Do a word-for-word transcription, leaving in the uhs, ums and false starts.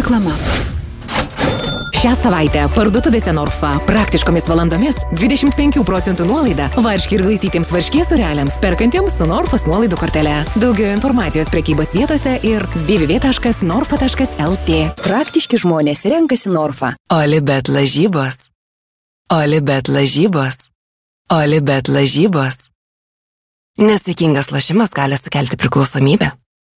Reklama. Šią savaitę parduotuvėse Norfa praktiškomis valandomis dvidešimt penkių procentų nuolaida varškė ir glaistytiems varškės sūreliams perkantiems su Norfos nuolaidų kortele. Daugiau informacijos prekybos vietose ir w w w taškas norfa taškas l t. Praktiški žmonės renkasi Norfa. Olibet lažybos. Olibet lažybos. Olibet lažybos. Nesaikingas lošimas gali sukelti priklausomybę.